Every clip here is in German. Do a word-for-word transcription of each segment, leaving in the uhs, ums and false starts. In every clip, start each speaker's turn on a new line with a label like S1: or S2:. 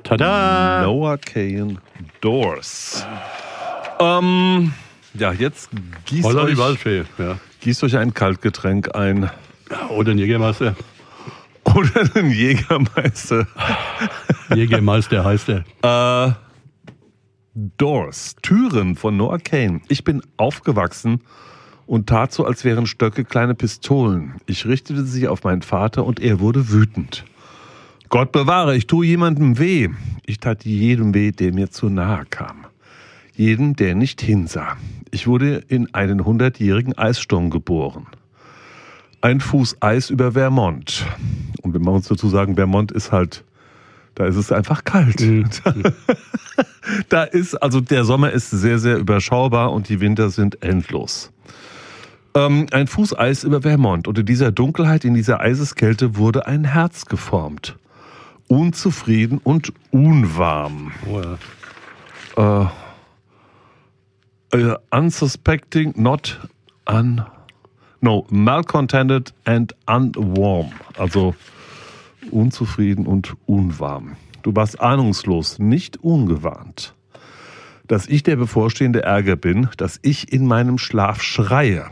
S1: Tada!
S2: Noah Kahan, Doors. Ähm, ja, jetzt gießt
S1: Holla die
S2: euch,
S1: Waldfee. Ja.
S2: gießt euch ein Kaltgetränk ein.
S1: Oder ein Jägermeister.
S2: Oder ein Jägermeister.
S1: Jägermeister heißt er.
S2: Äh, Doors, Türen von Noah Kahan. Ich bin aufgewachsen und tat so, als wären Stöcke kleine Pistolen. Ich richtete sie auf meinen Vater und er wurde wütend. Gott bewahre, ich tue jemandem weh. Ich tat jedem weh, der mir zu nahe kam. Jeden, der nicht hinsah. Ich wurde in einen hundertjährigen Eissturm geboren. Ein Fuß Eis über Vermont. Und wenn wir uns dazu sagen, Vermont ist halt, da ist es einfach kalt. Mhm. Da ist, also der Sommer ist sehr, sehr überschaubar und die Winter sind endlos. Ähm, ein Fuß Eis über Vermont. Und in dieser Dunkelheit, in dieser Eiseskälte wurde ein Herz geformt. Unzufrieden und unwarm.
S1: Oh ja.
S2: Äh, uh, unsuspecting, not un... No, malcontented and unwarm. Also unzufrieden und unwarm. Du warst ahnungslos, nicht ungewarnt. Dass ich der bevorstehende Ärger bin, dass ich in meinem Schlaf schreie.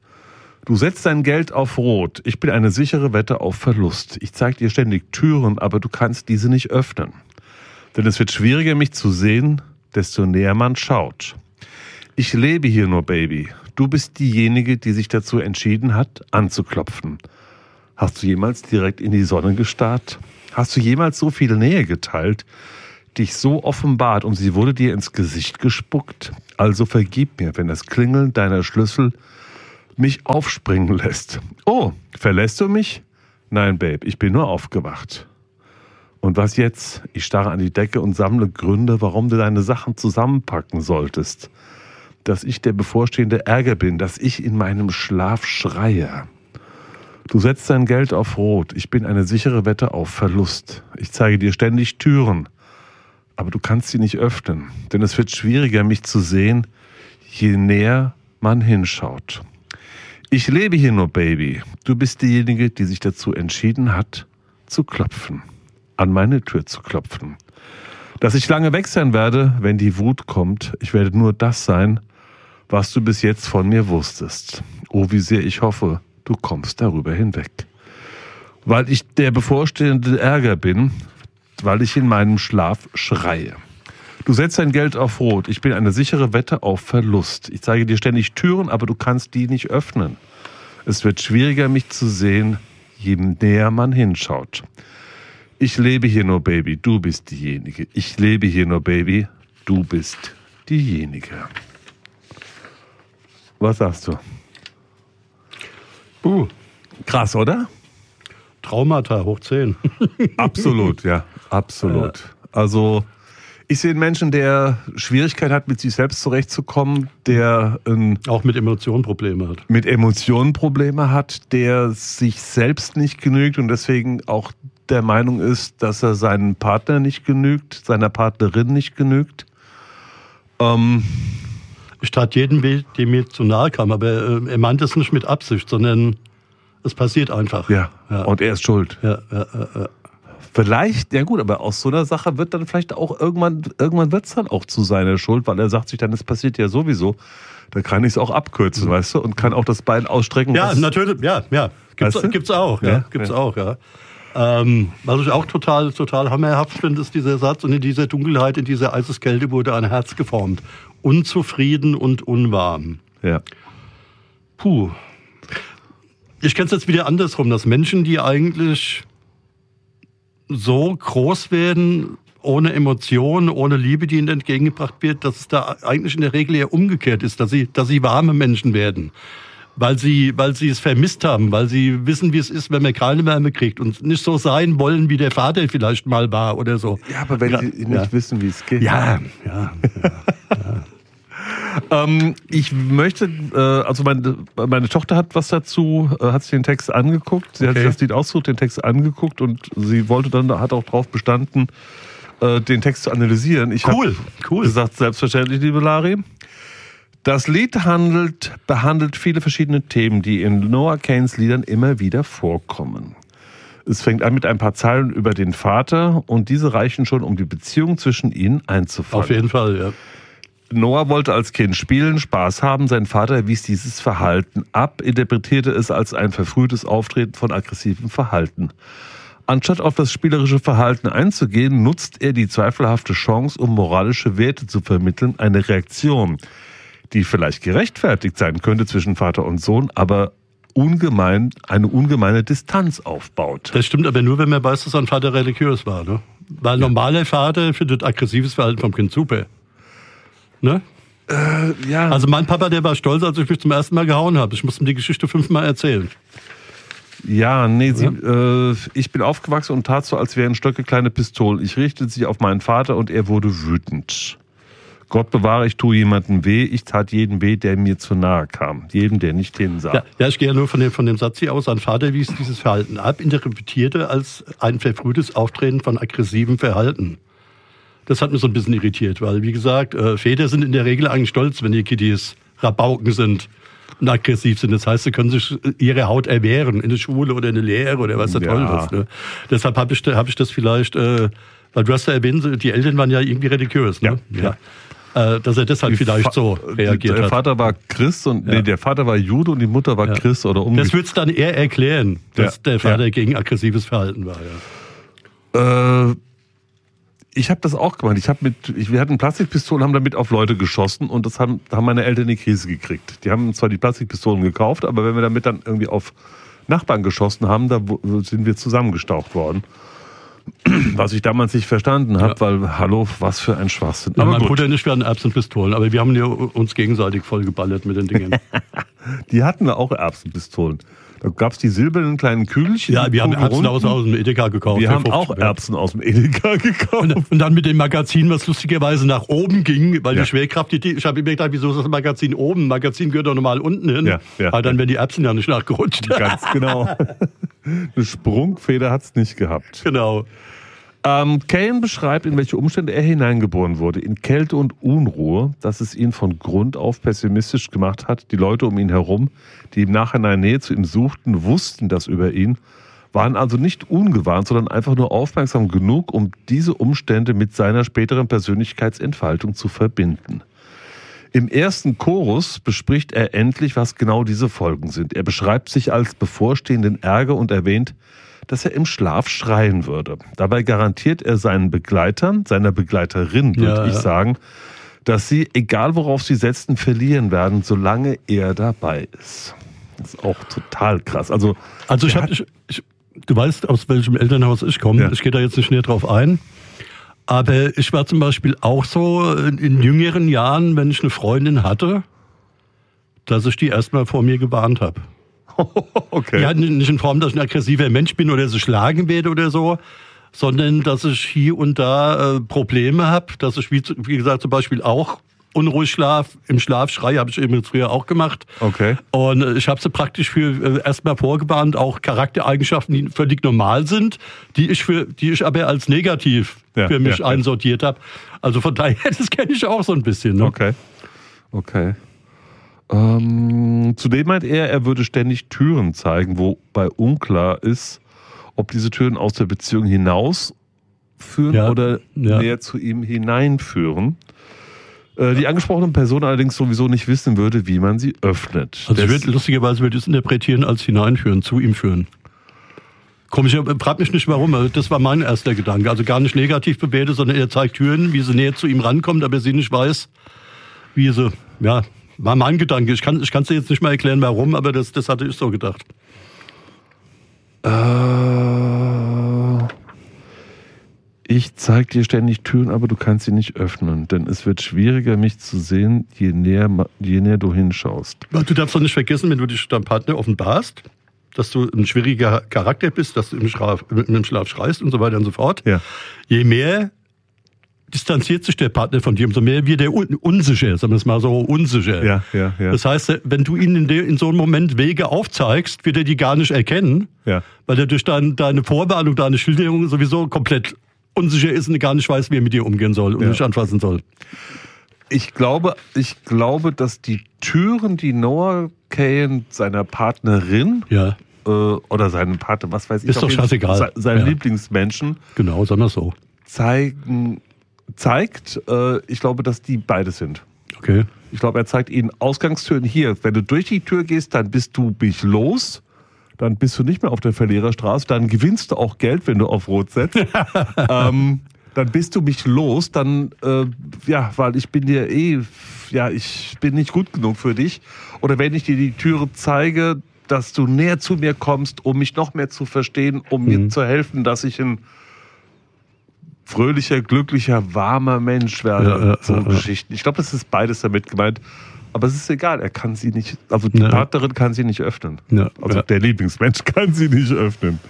S2: Du setzt dein Geld auf Rot. Ich bin eine sichere Wette auf Verlust. Ich zeige dir ständig Türen, aber du kannst diese nicht öffnen. Denn es wird schwieriger, mich zu sehen, desto näher man schaut. Ich lebe hier nur, Baby. Du bist diejenige, die sich dazu entschieden hat, anzuklopfen. Hast du jemals direkt in die Sonne gestarrt? Hast du jemals so viel Nähe geteilt, dich so offenbart und sie wurde dir ins Gesicht gespuckt? Also vergib mir, wenn das Klingeln deiner Schlüssel mich aufspringen lässt. Oh, verlässt du mich? Nein, Babe, ich bin nur aufgewacht. Und was jetzt? Ich starre an die Decke und sammle Gründe, warum du deine Sachen zusammenpacken solltest. Dass ich der bevorstehende Ärger bin, dass ich in meinem Schlaf schreie. Du setzt dein Geld auf Rot. Ich bin eine sichere Wette auf Verlust. Ich zeige dir ständig Türen, aber du kannst sie nicht öffnen, denn es wird schwieriger, mich zu sehen, je näher man hinschaut. Ich lebe hier nur, Baby. Du bist diejenige, die sich dazu entschieden hat, zu klopfen, an meine Tür zu klopfen. Dass ich lange weg sein werde, wenn die Wut kommt. Ich werde nur das sein, was du bis jetzt von mir wusstest. Oh, wie sehr ich hoffe, du kommst darüber hinweg. Weil ich der bevorstehende Ärger bin, weil ich in meinem Schlaf schreie. Du setzt dein Geld auf Rot. Ich bin eine sichere Wette auf Verlust. Ich zeige dir ständig Türen, aber du kannst die nicht öffnen. Es wird schwieriger, mich zu sehen, je näher man hinschaut. Ich lebe hier nur, Baby, du bist diejenige. Ich lebe hier nur, Baby, du bist diejenige. Was sagst du?
S1: Uh,
S2: krass, oder?
S1: Traumata hoch zehn.
S2: Absolut, ja, absolut. Ja. Also ich sehe einen Menschen, der Schwierigkeit hat, mit sich selbst zurechtzukommen, der ähm,
S1: auch mit Emotionen Probleme hat.
S2: Mit Emotionen Probleme hat, der sich selbst nicht genügt und deswegen auch der Meinung ist, dass er seinem Partner nicht genügt, seiner Partnerin nicht genügt. Ähm,
S1: ich tat jedem weh, der mir zu nahe kam, aber äh, er meint es nicht mit Absicht, sondern es passiert einfach.
S2: Ja, ja. Und er ist schuld.
S1: Ja, ja, ja, ja.
S2: Vielleicht, ja gut, aber aus so einer Sache wird dann vielleicht auch irgendwann, irgendwann wird es dann auch zu seiner Schuld, weil er sagt sich dann, es passiert ja sowieso. Da kann ich es auch abkürzen, mhm. weißt du, und kann auch das Bein ausstrecken.
S1: Ja, natürlich, ja, ja. Gibt's, weißt du? gibt's auch, ja, ja gibt's ja. auch, ja. Ähm, was ich auch total, total hammerhaft finde, ist dieser Satz, und in dieser Dunkelheit, in dieser Eiseskälte wurde ein Herz geformt. Unzufrieden und unwarm.
S2: Ja.
S1: Puh. Ich kenne es jetzt wieder andersrum, dass Menschen, die eigentlich so groß werden, ohne Emotionen, ohne Liebe, die ihnen entgegengebracht wird, dass es da eigentlich in der Regel eher umgekehrt ist, dass sie, dass sie warme Menschen werden. Weil sie, weil sie es vermisst haben, weil sie wissen, wie es ist, wenn man keine Wärme kriegt und nicht so sein wollen, wie der Vater vielleicht mal war oder so.
S2: Ja, aber wenn ja, sie nicht ja. wissen, wie es geht.
S1: Ja, ja, ja. ja.
S2: ähm, ich möchte, äh, also meine, meine Tochter hat was dazu, äh, hat sich den Text angeguckt, sie okay. hat sich das Lied ausgesucht, den Text angeguckt und sie wollte dann, hat auch drauf bestanden, äh, den Text zu analysieren. Ich
S1: cool, cool.
S2: gesagt, selbstverständlich, liebe Lari. Das Lied handelt, behandelt viele verschiedene Themen, die in Noah Kahans Liedern immer wieder vorkommen. Es fängt an mit ein paar Zeilen über den Vater und diese reichen schon, um die Beziehung zwischen ihnen einzufangen.
S1: Auf jeden Fall, ja.
S2: Noah wollte als Kind spielen, Spaß haben. Sein Vater wies dieses Verhalten ab, interpretierte es als ein verfrühtes Auftreten von aggressivem Verhalten. Anstatt auf das spielerische Verhalten einzugehen, nutzt er die zweifelhafte Chance, um moralische Werte zu vermitteln, eine Reaktion, die vielleicht gerechtfertigt sein könnte zwischen Vater und Sohn, aber ungemein, eine ungemeine Distanz aufbaut.
S1: Das stimmt aber nur, wenn man weiß, dass sein Vater religiös war. Ne? Weil ein normaler Vater findet aggressives Verhalten vom Kind super. Ne?
S2: Äh, ja.
S1: Also mein Papa, der war stolz, als ich mich zum ersten Mal gehauen habe. Ich musste ihm die Geschichte fünfmal erzählen.
S2: Ja, nee, sie, ja. Äh, ich bin aufgewachsen und tat so, als wären Stöcke kleine Pistolen. Ich richtete sie auf meinen Vater und er wurde wütend. Gott bewahre, ich tue jemandem weh. Ich tat jedem weh, der mir zu nahe kam. Jedem, der nicht hinsah.
S1: Ja, ja, ich gehe ja nur von dem, von dem Satz hier aus. Sein Vater wies dieses Verhalten ab, interpretierte als ein verfrühtes Auftreten von aggressivem Verhalten. Das hat mich so ein bisschen irritiert, weil, wie gesagt, äh, Väter sind in der Regel eigentlich stolz, wenn die Kiddies Rabauken sind und aggressiv sind. Das heißt, sie können sich ihre Haut erwehren in der Schule oder in der Lehre oder was da toll ist. Ne? Deshalb habe ich, hab ich das vielleicht, äh, weil du hast ja erwähnt, die Eltern waren ja irgendwie religiös. Ne?
S2: Ja, ja.
S1: ja. Äh, dass er deshalb die vielleicht Fa- so reagiert
S2: der
S1: hat.
S2: Der Vater war Christ und
S1: ja.
S2: nee, der Vater war Jude und die Mutter war ja. Christ oder umgekehrt.
S1: Das würde es dann eher erklären, dass
S2: ja.
S1: der Vater
S2: ja.
S1: gegen aggressives Verhalten war. Ja.
S2: Äh, Ich habe das auch gemacht. Ich hab mit, ich, wir hatten Plastikpistolen, haben damit auf Leute geschossen und das haben, haben meine Eltern in die Krise gekriegt. Die haben zwar die Plastikpistolen gekauft, aber wenn wir damit dann irgendwie auf Nachbarn geschossen haben, da sind wir zusammengestaucht worden. Was ich damals nicht verstanden habe, ja. weil, hallo, was für ein Schwachsinn.
S1: Ja,
S2: aber
S1: mein
S2: gut.
S1: Bruder nicht, wir hatten Erbsenpistolen, aber wir haben ja uns gegenseitig vollgeballert mit den Dingen.
S2: Die hatten wir auch Erbsenpistolen. Da gab es die silbernen kleinen Kügelchen.
S1: Ja, wir haben Erbsen aus, aus dem Edeka gekauft.
S2: Wir haben auch Erbsen aus dem Edeka gekauft.
S1: Und, und dann mit dem Magazin, was lustigerweise nach oben ging, weil
S2: ja.
S1: die Schwerkraft, die, ich habe mir gedacht, wieso ist das Magazin oben? Magazin gehört doch normal unten hin.
S2: Ja, ja,
S1: aber dann
S2: ja.
S1: werden die Erbsen ja nicht nachgerutscht.
S2: Ganz genau. Eine Sprungfeder hat es nicht gehabt.
S1: Genau.
S2: Ähm, Cain beschreibt, in welche Umstände er hineingeboren wurde. In Kälte und Unruhe, dass es ihn von Grund auf pessimistisch gemacht hat. Die Leute um ihn herum, die im Nachhinein Nähe zu ihm suchten, wussten das über ihn, waren also nicht ungewarnt, sondern einfach nur aufmerksam genug, um diese Umstände mit seiner späteren Persönlichkeitsentfaltung zu verbinden. Im ersten Chorus bespricht er endlich, was genau diese Folgen sind. Er beschreibt sich als bevorstehenden Ärger und erwähnt, dass er im Schlaf schreien würde. Dabei garantiert er seinen Begleitern, seiner Begleiterin, würde
S1: ja,
S2: ich
S1: ja.
S2: sagen, dass sie, egal worauf sie setzen, verlieren werden, solange er dabei ist. Das ist auch total krass. Also,
S1: also ich habe, ich, ich, du weißt, aus welchem Elternhaus ich komme. Ja. Ich gehe da jetzt nicht näher drauf ein. Aber ich war zum Beispiel auch so in, in jüngeren Jahren, wenn ich eine Freundin hatte, dass ich die erstmal vor mir gewarnt habe.
S2: Okay.
S1: Ja, nicht in Form, dass ich ein aggressiver Mensch bin oder sie schlagen werde oder so, sondern dass ich hier und da äh, Probleme habe, dass ich, wie, wie gesagt, zum Beispiel auch unruhig schlaf, im Schlaf schreie, habe ich eben früher auch gemacht.
S2: Okay.
S1: Und äh, ich habe sie praktisch für äh, erstmal vorgewarnt, auch Charaktereigenschaften, die völlig normal sind, die ich für, die ich aber als negativ
S2: ja,
S1: für mich
S2: ja,
S1: einsortiert habe. Also von daher, das kenne ich auch so ein bisschen. Ne?
S2: Okay. Okay. Ähm, zudem meint er, er würde ständig Türen zeigen, wobei unklar ist, ob diese Türen aus der Beziehung hinausführen
S1: ja,
S2: oder
S1: ja.
S2: näher zu ihm hineinführen. Äh, die angesprochene Person allerdings sowieso nicht wissen würde, wie man sie öffnet.
S1: Also ich würde, lustigerweise würde ich es interpretieren als hineinführen, zu ihm führen. Komisch, frag mich nicht warum, also das war mein erster Gedanke. Also gar nicht negativ bewertet, sondern er zeigt Türen, wie sie näher zu ihm rankommt, aber sie nicht weiß, wie sie, ja... War mein Gedanke. Ich kann ich kann es dir jetzt nicht mal erklären, warum, aber das, das hatte ich so gedacht.
S2: Äh, ich zeig dir ständig Türen, aber du kannst sie nicht öffnen. Denn es wird schwieriger, mich zu sehen, je näher, je näher du hinschaust.
S1: Du darfst doch nicht vergessen, wenn du dich deinem Partner offenbarst, dass du ein schwieriger Charakter bist, dass du im Schlaf, im Schlaf schreist und so weiter und so fort.
S2: Ja.
S1: Je mehr distanziert sich der Partner von dir, umso mehr wird er un- unsicher, sagen wir es mal so, unsicher.
S2: Ja, ja, ja.
S1: Das heißt, wenn du ihm in, de- in so einem Moment Wege aufzeigst, wird er die gar nicht erkennen,
S2: ja.
S1: weil er durch dein, deine Vorwarnung, deine Schilderung sowieso komplett unsicher ist und gar nicht weiß, wie er mit dir umgehen soll und
S2: ja.
S1: dich anfassen soll.
S2: Ich glaube, ich glaube, dass die Türen, die Noah Cain seiner Partnerin
S1: ja.
S2: äh, oder seinen Partner, was weiß ich.
S1: Ist doch scheißegal.
S2: Se, seinen
S1: ja.
S2: Lieblingsmenschen.
S1: Genau, sagen wir so.
S2: Zeigen, zeigt, äh, ich glaube, dass die beide sind.
S1: Okay.
S2: Ich glaube, er zeigt ihnen Ausgangstüren hier. Wenn du durch die Tür gehst, dann bist du mich los. Dann bist du nicht mehr auf der Verliererstraße. Dann gewinnst du auch Geld, wenn du auf Rot setzt. ähm, dann bist du mich los. Dann, äh, ja, weil ich bin dir eh, ja, ich bin nicht gut genug für dich. Oder wenn ich dir die Türe zeige, dass du näher zu mir kommst, um mich noch mehr zu verstehen, um mhm. mir zu helfen, dass ich ein fröhlicher, glücklicher, warmer Mensch werde. Ja, ja, so ja, Geschichten. Ich glaube, das ist beides damit gemeint. Aber es ist egal, er kann sie nicht, also die ja. Partnerin kann sie nicht öffnen. Ja, also ja. der Lieblingsmensch kann sie nicht öffnen.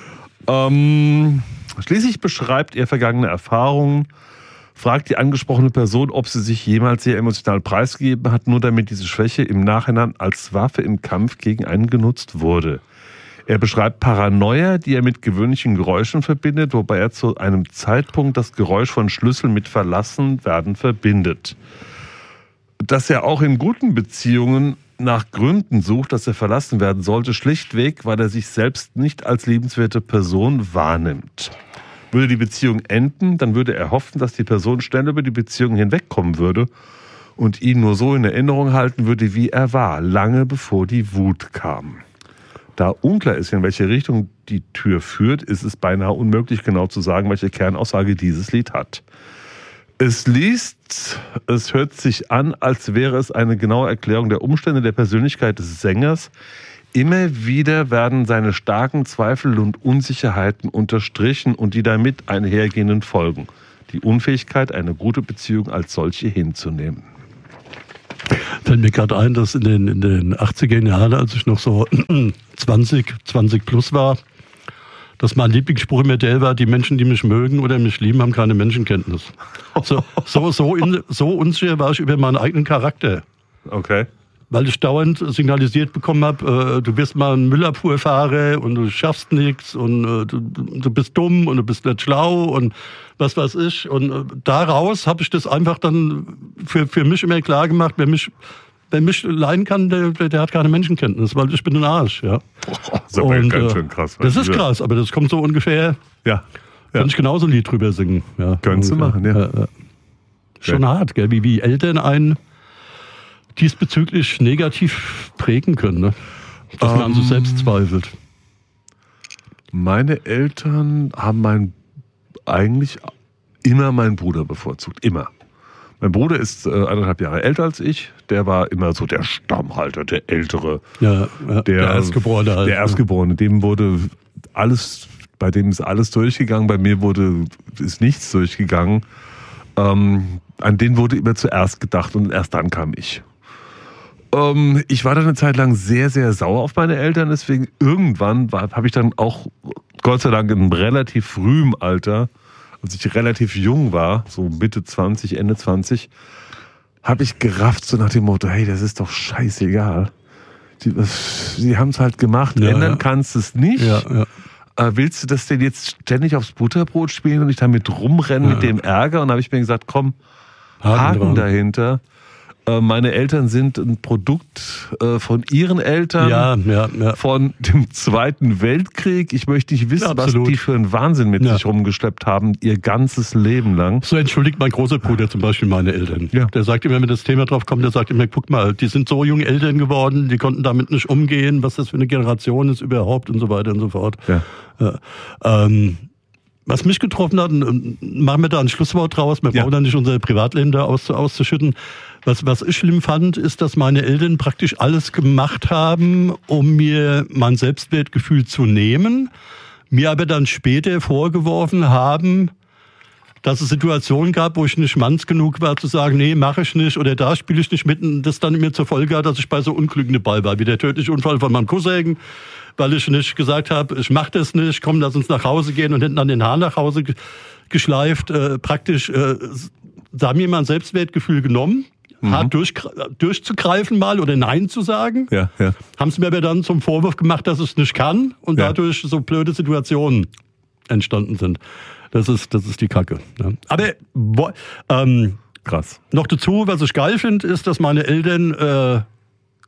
S2: Ähm, schließlich beschreibt er vergangene Erfahrungen, fragt die angesprochene Person, ob sie sich jemals sehr emotional preisgegeben hat, nur damit diese Schwäche im Nachhinein als Waffe im Kampf gegen einen genutzt wurde. Er beschreibt Paranoia, die er mit gewöhnlichen Geräuschen verbindet, wobei er zu einem Zeitpunkt das Geräusch von Schlüsseln mit Verlassenwerden verbindet. Dass er auch in guten Beziehungen nach Gründen sucht, dass er verlassen werden sollte, schlichtweg, weil er sich selbst nicht als liebenswerte Person wahrnimmt. Würde die Beziehung enden, dann würde er hoffen, dass die Person schnell über die Beziehung hinwegkommen würde und ihn nur so in Erinnerung halten würde, wie er war, lange bevor die Wut kam. Da unklar ist, in welche Richtung die Tür führt, ist es beinahe unmöglich, genau zu sagen, welche Kernaussage dieses Lied hat. Es liest, es hört sich an, als wäre es eine genaue Erklärung der Umstände der Persönlichkeit des Sängers. Immer wieder werden seine starken Zweifel und Unsicherheiten unterstrichen und die damit einhergehenden Folgen. Die Unfähigkeit, eine gute Beziehung als solche hinzunehmen.
S1: Fällt mir gerade ein, dass in den, in den achtziger Jahren, als ich noch so zwanzig, zwanzig plus war, dass mein Lieblingsspruch immer der war, die Menschen, die mich mögen oder mich lieben, haben keine Menschenkenntnis. So, so, so, in, so unsicher war ich über meinen eigenen Charakter.
S2: Okay.
S1: Weil ich dauernd signalisiert bekommen habe, äh, du wirst mal ein Müllabfuhrfahrer und du schaffst nichts und äh, du, du bist dumm und du bist nicht schlau und was weiß ich. Und äh, daraus habe ich das einfach dann für, für mich immer klar gemacht, wer mich... Wer mich leiden kann, der, der hat keine Menschenkenntnis, weil ich bin ein Arsch. Ja.
S2: Oh, das ist aber und, ganz schön krass.
S1: Das ist krass, aber das kommt so ungefähr.
S2: Ja.
S1: Kann ja. ich genauso ein Lied drüber singen. Ja.
S2: Könntest du machen, ja. ja, ja.
S1: Schon ja. hart, gell? Wie, wie Eltern einen diesbezüglich negativ prägen können, ne? Dass um, man an sich selbst zweifelt.
S2: Meine Eltern haben mein, eigentlich immer meinen Bruder bevorzugt. Immer. Mein Bruder ist äh, eineinhalb Jahre älter als ich. Der war immer so der Stammhalter, der Ältere.
S1: Ja, ja,
S2: der,
S1: der Erstgeborene. Halt.
S2: Der Erstgeborene. Dem wurde alles, bei dem ist alles durchgegangen. Bei mir wurde, ist nichts durchgegangen. Ähm, an den wurde immer zuerst gedacht und erst dann kam ich. Ähm, ich war dann eine Zeit lang sehr, sehr sauer auf meine Eltern. Deswegen irgendwann habe ich dann auch, Gott sei Dank, in einem relativ frühen Alter, als ich relativ jung war, so Mitte zwanzig, Ende zwanzig, habe ich gerafft, so nach dem Motto, hey, das ist doch scheißegal. Die, die haben es halt gemacht, ja, ändern ja. kannst du es nicht. Ja, ja. Äh, willst du das denn jetzt ständig aufs Butterbrot spielen und ich damit rumrennen ja. mit dem Ärger? Und da habe ich mir gesagt, komm, Haken, Haken dahinter. Meine Eltern sind ein Produkt von ihren Eltern,
S1: ja, ja, ja.
S2: von dem Zweiten Weltkrieg. Ich möchte nicht wissen, ja, was die für einen Wahnsinn mit ja. sich rumgeschleppt haben, ihr ganzes Leben lang.
S1: So entschuldigt mein großer Bruder zum Beispiel meine Eltern. Ja. Der sagt immer, wenn das Thema drauf kommt, der sagt immer, guck mal, die sind so jung Eltern geworden, die konnten damit nicht umgehen, was das für eine Generation ist überhaupt und so weiter und so fort. Ja. Ja. Ähm, Was mich getroffen hat, machen wir da ein Schlusswort draus, wir ja. brauchen da nicht unser Privatleben da aus, auszuschütten. Was, was ich schlimm fand, ist, dass meine Eltern praktisch alles gemacht haben, um mir mein Selbstwertgefühl zu nehmen, mir aber dann später vorgeworfen haben, dass es Situationen gab, wo ich nicht manns genug war, zu sagen, nee, mache ich nicht oder da spiele ich nicht mit. Und das dann mir zur Folge hat, dass ich bei so Unglücken dabei war, wie der tödliche Unfall von meinem Cousin, weil ich nicht gesagt habe, ich mache das nicht, komm, lass uns nach Hause gehen und hätten dann den Hahn nach Hause geschleift. Äh, praktisch, äh, da haben mir mein Selbstwertgefühl genommen, mhm. hart durch, durchzugreifen mal oder Nein zu sagen. Ja, ja. Haben es mir aber dann zum Vorwurf gemacht, dass ich es nicht kann und ja. dadurch so blöde Situationen entstanden sind. Das ist, das ist die Kacke. Ja. Aber bo, ähm,
S2: krass.
S1: Noch dazu, was ich geil finde, ist, dass meine Eltern äh,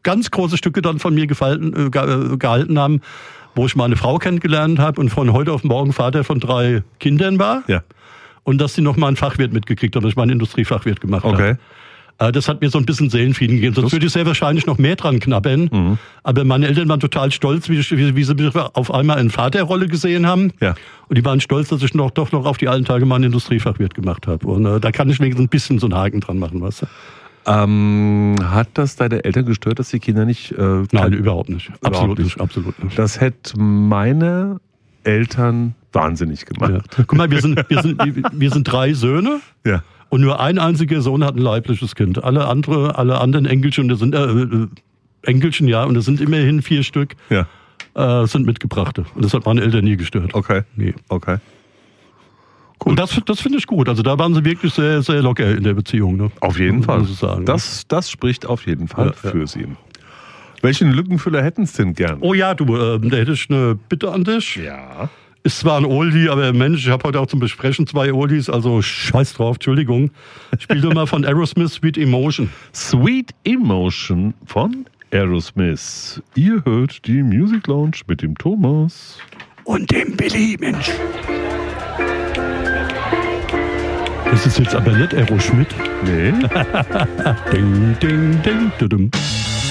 S1: ganz große Stücke dann von mir gefallen, äh, gehalten haben, wo ich meine Frau kennengelernt habe und von heute auf morgen Vater von drei Kindern war.
S2: Ja.
S1: Und dass sie noch mal einen Fachwirt mitgekriegt haben, dass ich meinen Industriefachwirt gemacht
S2: Okay.
S1: habe. Das hat mir so ein bisschen Seelenfrieden gegeben. Sonst würde ich sehr wahrscheinlich noch mehr dran knabbern. Mhm. Aber meine Eltern waren total stolz, wie, wie, wie sie mich auf einmal in Vaterrolle gesehen haben.
S2: Ja.
S1: Und die waren stolz, dass ich noch, doch noch auf die alten Tage meinen Industriefachwirt gemacht habe. Und äh, da kann ich wenigstens ein bisschen so einen Haken dran machen, weißt du?
S2: Ähm, hat das deine Eltern gestört, dass die Kinder nicht... Äh,
S1: Nein, überhaupt nicht.
S2: Überhaupt
S1: Absolut
S2: nicht.
S1: nicht. Absolut nicht.
S2: Das hätte meine Eltern wahnsinnig gemacht.
S1: Ja. Guck mal, wir sind, wir, sind, wir sind drei Söhne.
S2: Ja.
S1: Und nur ein einziger Sohn hat ein leibliches Kind. Alle andere, alle anderen Enkelchen, das sind äh, äh, Enkelchen, ja, und das sind immerhin vier Stück,
S2: Ja.
S1: äh, sind Mitgebrachte. Und das hat meine Eltern nie gestört.
S2: Okay.
S1: Nee.
S2: Okay.
S1: Und das, das finde ich gut. Also da waren sie wirklich sehr, sehr locker in der Beziehung. Ne?
S2: Auf jeden
S1: muss,
S2: Fall.
S1: Muss ich sagen,
S2: das, das spricht auf jeden Fall
S1: Ja,
S2: für
S1: ja.
S2: sie. Welchen Lückenfüller hätten Sie denn gern?
S1: Oh ja, du, äh, da hätte ich eine Bitte an dich.
S2: Ja.
S1: Ist zwar ein Oldie, aber Mensch, ich habe heute auch zum Besprechen zwei Oldies, also scheiß drauf, Entschuldigung. Spiel doch mal von Aerosmith Sweet Emotion.
S2: Sweet Emotion von Aerosmith. Ihr hört die Music Lounge mit dem Thomas.
S1: Und dem Billy, Mensch. Das ist jetzt aber nicht Aeroschmidt.
S2: Nee.
S1: Ding, ding, ding, dudum.